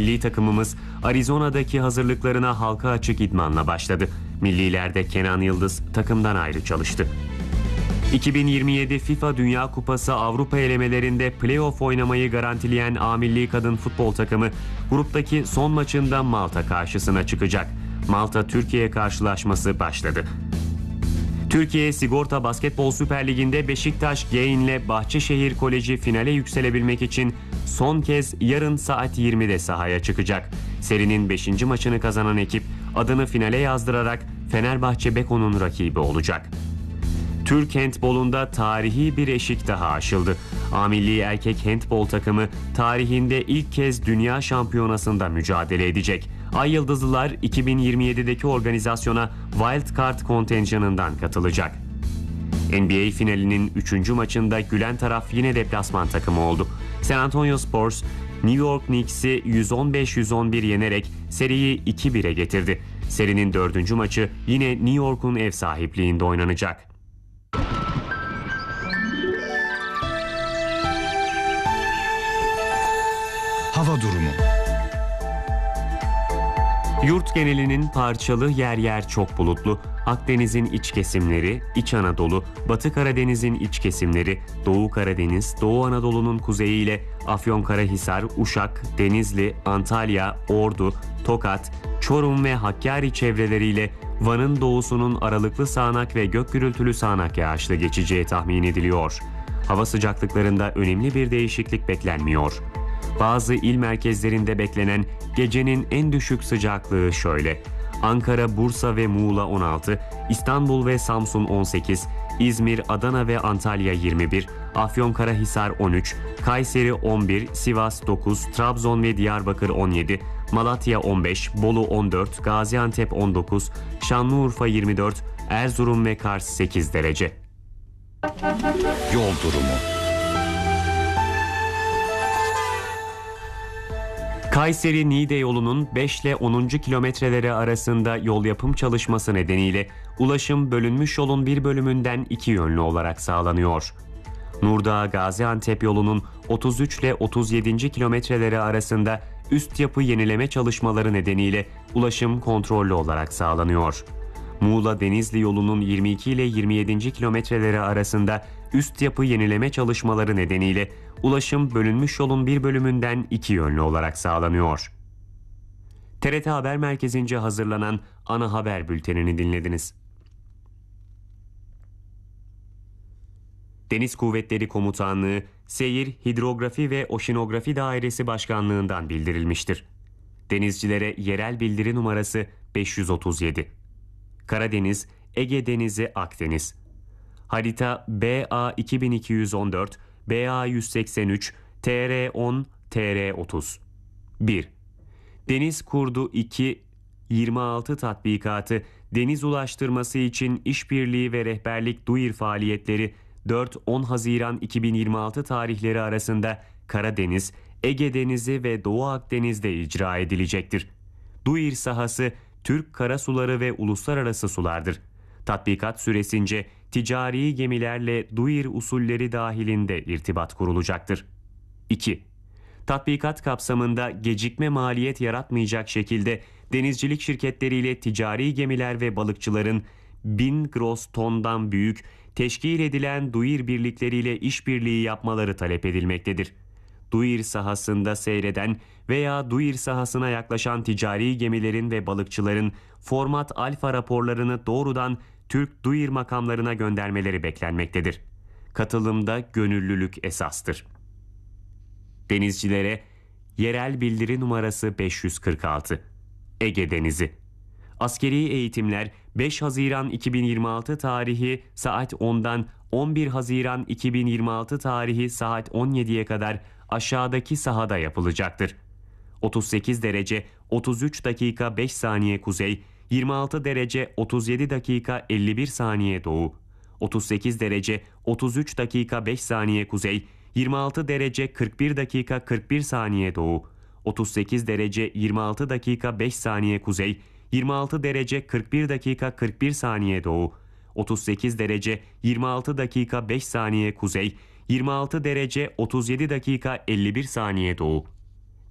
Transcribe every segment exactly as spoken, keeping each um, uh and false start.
Milli takımımız Arizona'daki hazırlıklarına halka açık idmanla başladı. Millilerde Kenan Yıldız takımdan ayrı çalıştı. iki bin yirmi yedi FIFA Dünya Kupası Avrupa elemelerinde play-off oynamayı garantileyen A Milli Kadın Futbol takımı gruptaki son maçında Malta karşısına çıkacak. Malta-Türkiye karşılaşması başladı. Türkiye Sigorta Basketbol Süper Ligi'nde Beşiktaş Gain'le Bahçeşehir Koleji finale yükselebilmek için son kez yarın saat yirmide sahaya çıkacak. Serinin beşinci maçını kazanan ekip adını finale yazdırarak Fenerbahçe Beko'nun rakibi olacak. Türk handbolunda tarihi bir eşik daha aşıldı. A Milli Erkek Handbol takımı tarihinde ilk kez dünya şampiyonasında mücadele edecek. Ay Yıldızlılar iki bin yirmi yedideki organizasyona Wild Card kontenjanından katılacak. N B A finalinin üçüncü maçında gülen taraf yine deplasman takımı oldu. San Antonio Spurs, New York Knicks'i yüz on beş yüz on bir yenerek seriyi iki bire getirdi. Serinin dördüncü maçı yine New York'un ev sahipliğinde oynanacak. Hava durumu. Yurt genelinin parçalı, yer yer çok bulutlu. Akdeniz'in iç kesimleri, İç Anadolu, Batı Karadeniz'in iç kesimleri, Doğu Karadeniz, Doğu Anadolu'nun kuzeyi ile Afyonkarahisar, Uşak, Denizli, Antalya, Ordu, Tokat, Çorum ve Hakkari çevreleriyle Van'ın doğusunun aralıklı sağanak ve gök gürültülü sağanak yağışlı geçeceği tahmin ediliyor. Hava sıcaklıklarında önemli bir değişiklik beklenmiyor. Bazı il merkezlerinde beklenen gecenin en düşük sıcaklığı şöyle: Ankara, Bursa ve Muğla on altı, İstanbul ve Samsun on sekiz, İzmir, Adana ve Antalya yirmi bir, Afyonkarahisar on üç, Kayseri on bir, Sivas dokuz, Trabzon ve Diyarbakır on yedi, Malatya on beş, Bolu on dört, Gaziantep on dokuz, Şanlıurfa yirmi dört, Erzurum ve Kars sekiz derece. Yol durumu. Kayseri-Niğde yolunun beş ile onuncu kilometreleri arasında yol yapım çalışması nedeniyle ulaşım bölünmüş yolun bir bölümünden iki yönlü olarak sağlanıyor. Nurdağ-Gaziantep yolunun otuz üç ile otuz yedinci kilometreleri arasında üst yapı yenileme çalışmaları nedeniyle ulaşım kontrollü olarak sağlanıyor. Muğla-Denizli yolunun yirmi iki ile yirmi yedinci kilometreleri arasında üst yapı yenileme çalışmaları nedeniyle ulaşım bölünmüş yolun bir bölümünden iki yönlü olarak sağlanıyor. T R T Haber Merkezi'nce hazırlanan ana haber bültenini dinlediniz. Deniz Kuvvetleri Komutanlığı, Seyir, Hidrografi ve Oşinografi Dairesi Başkanlığı'ndan bildirilmiştir. Denizcilere yerel bildiri numarası beş yüz otuz yedi. Karadeniz, Ege Denizi, Akdeniz. Harita B A iki bin iki yüz on dört, B A yüz seksen üç, T R on, T R otuz. bir. Deniz Kurdu iki yirmi altı tatbikatı, deniz ulaştırması için işbirliği ve rehberlik DUİR faaliyetleri dört on Haziran iki bin yirmi altı tarihleri arasında Karadeniz, Ege Denizi ve Doğu Akdeniz'de icra edilecektir. DUİR sahası Türk karasuları ve uluslararası sulardır. Tatbikat süresince ticari gemilerle DUİR usulleri dahilinde irtibat kurulacaktır. iki. Tatbikat kapsamında gecikme maliyet yaratmayacak şekilde denizcilik şirketleriyle ticari gemiler ve balıkçıların bin gross tondan büyük teşkil edilen DUİR birlikleriyle işbirliği yapmaları talep edilmektedir. DUİR sahasında seyreden veya DUİR sahasına yaklaşan ticari gemilerin ve balıkçıların format alfa raporlarını doğrudan Türk DUİR makamlarına göndermeleri beklenmektedir. Katılımda gönüllülük esastır. Denizcilere yerel bildiri numarası beş yüz kırk altı. Ege Denizi. Askeri eğitimler beş Haziran iki bin yirmi altı tarihi saat ondan on bir Haziran iki bin yirmi altı tarihi saat on yediye kadar aşağıdaki sahada yapılacaktır. otuz sekiz derece otuz üç dakika beş saniye kuzey, yirmi altı derece otuz yedi dakika elli bir saniye doğu, otuz sekiz derece otuz üç dakika beş saniye kuzey, yirmi altı derece kırk bir dakika kırk bir saniye doğu, otuz sekiz derece yirmi altı dakika beş saniye kuzey, yirmi altı derece kırk bir dakika kırk bir saniye doğu, otuz sekiz derece yirmi altı dakika beş saniye kuzey, yirmi altı derece otuz yedi dakika elli bir saniye doğu.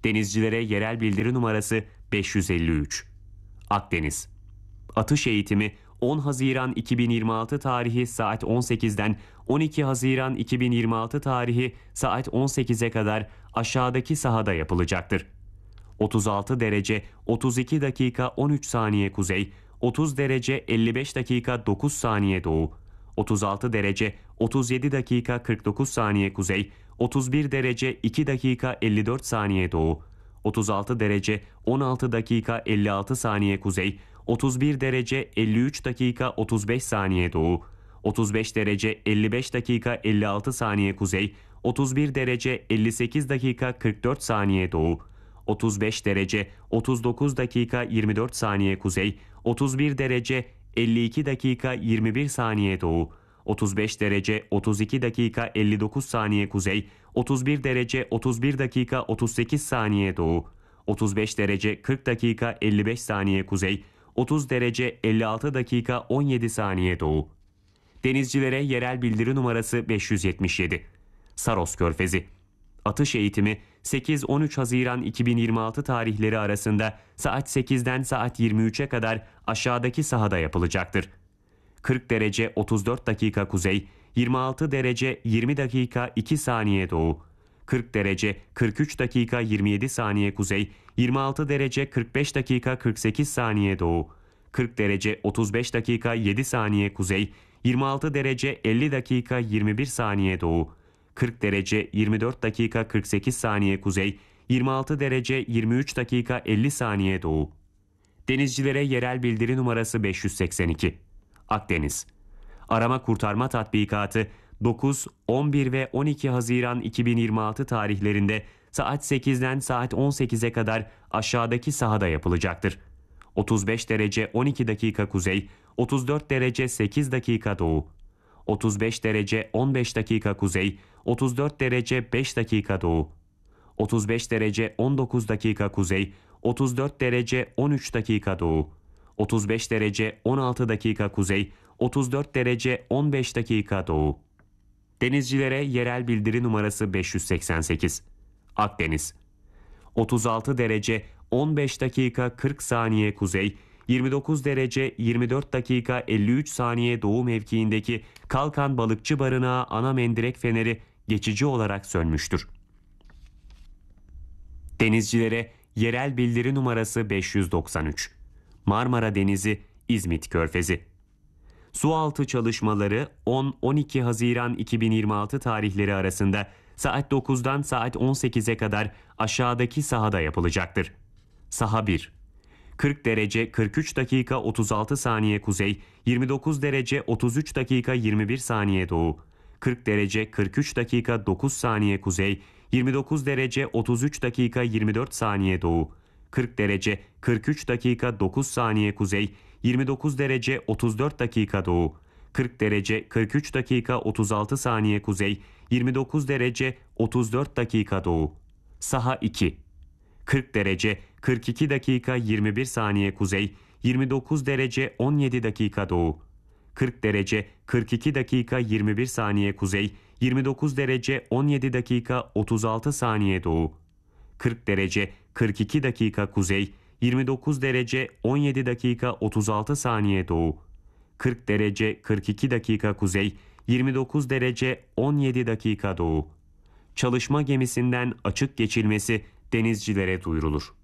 Denizcilere yerel bildiri numarası beş yüz elli üç. Akdeniz. Atış eğitimi on Haziran iki bin yirmi altı tarihi saat on sekizden on iki Haziran iki bin yirmi altı tarihi saat on sekize kadar aşağıdaki sahada yapılacaktır. otuz altı derece otuz iki dakika on üç saniye kuzey, otuz derece elli beş dakika dokuz saniye doğu, otuz altı derece otuz yedi dakika kırk dokuz saniye kuzey, otuz bir derece iki dakika elli dört saniye doğu, otuz altı derece on altı dakika elli altı saniye kuzey, otuz bir derece elli üç dakika otuz beş saniye doğu, otuz beş derece elli beş dakika elli altı saniye kuzey, otuz bir derece elli sekiz dakika kırk dört saniye doğu, otuz beş derece otuz dokuz dakika yirmi dört saniye kuzey, otuz bir derece elli iki dakika yirmi bir saniye doğu, otuz beş derece otuz iki dakika elli dokuz saniye kuzey, otuz bir derece otuz bir dakika otuz sekiz saniye doğu, otuz beş derece kırk dakika elli beş saniye kuzey, otuz derece elli altı dakika on yedi saniye doğu. Denizcilere yerel bildiri numarası beş yüz yetmiş yedi. Saros Körfezi. Atış eğitimi sekiz on üç Haziran iki bin yirmi altı tarihleri arasında saat sekizden saat yirmi üçe kadar aşağıdaki sahada yapılacaktır. kırk derece otuz dört dakika kuzey, yirmi altı derece yirmi dakika iki saniye doğu, kırk derece kırk üç dakika yirmi yedi saniye kuzey, yirmi altı derece kırk beş dakika kırk sekiz saniye doğu, kırk derece otuz beş dakika yedi saniye kuzey, yirmi altı derece elli dakika yirmi bir saniye doğu, kırk derece yirmi dört dakika kırk sekiz saniye kuzey, yirmi altı derece yirmi üç dakika elli saniye doğu. Denizcilere yerel bildiri numarası beş yüz seksen iki. Akdeniz. Arama kurtarma tatbikatı dokuz, on bir ve on iki Haziran iki bin yirmi altı tarihlerinde saat sekizden saat on sekize kadar aşağıdaki sahada yapılacaktır. otuz beş derece on iki dakika kuzey, otuz dört derece sekiz dakika doğu, otuz beş derece on beş dakika kuzey, otuz dört derece beş dakika doğu, otuz beş derece on dokuz dakika kuzey, otuz dört derece on üç dakika doğu, otuz beş derece on altı dakika kuzey, otuz dört derece on beş dakika doğu. Denizcilere yerel bildiri numarası beş yüz seksen sekiz. Akdeniz. otuz altı derece on beş dakika kırk saniye kuzey, yirmi dokuz derece yirmi dört dakika elli üç saniye doğu mevkiindeki Kalkan Balıkçı Barınağı ana mendirek feneri geçici olarak sönmüştür. Denizcilere yerel bildiri numarası beş yüz doksan üç. Marmara Denizi, İzmit Körfezi. Sualtı çalışmaları on on iki Haziran iki bin yirmi altı tarihleri arasında saat dokuzdan saat on sekize kadar aşağıdaki sahada yapılacaktır. Saha bir. kırk derece kırk üç dakika otuz altı saniye kuzey, yirmi dokuz derece otuz üç dakika yirmi bir saniye doğu, kırk derece kırk üç dakika dokuz saniye kuzey, yirmi dokuz derece otuz üç dakika yirmi dört saniye doğu, kırk derece kırk üç dakika dokuz saniye kuzey, yirmi dokuz derece otuz dört dakika doğu, kırk derece kırk üç dakika otuz altı saniye kuzey, yirmi dokuz derece otuz dört dakika doğu. Saha iki. kırk derece kırk iki dakika yirmi bir saniye kuzey, yirmi dokuz derece on yedi dakika doğu, kırk derece kırk iki dakika yirmi bir saniye kuzey, yirmi dokuz derece on yedi dakika otuz altı saniye doğu, kırk derece kırk iki dakika kuzey, yirmi dokuz derece on yedi dakika otuz altı saniye doğu, kırk derece kırk iki dakika kuzey, yirmi dokuz derece on yedi dakika doğu. Çalışma gemisinden açık geçilmesi denizcilere duyurulur.